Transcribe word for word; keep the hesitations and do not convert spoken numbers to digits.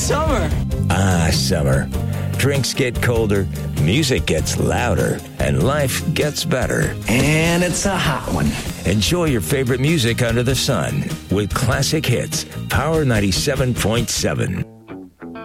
summer. Ah, summer. Drinks get colder, music gets louder, and life gets better. And it's a hot one. Enjoy your favorite music under the sun with Classic Hits, Power ninety-seven point seven.